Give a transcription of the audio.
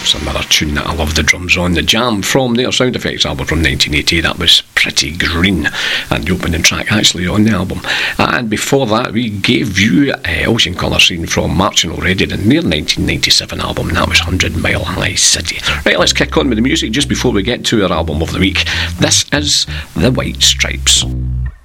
another tune that I love the drums on. The Jam from their Sound Effects album from 1980. That was Pretty Green, and the opening track actually on the album. And before that, we gave you Ocean Colour Scene from Marching Already, in their 1997 album. That was 100 Mile High City. Right, let's kick on with the music just before we get to our album of the week. This is The White Stripes.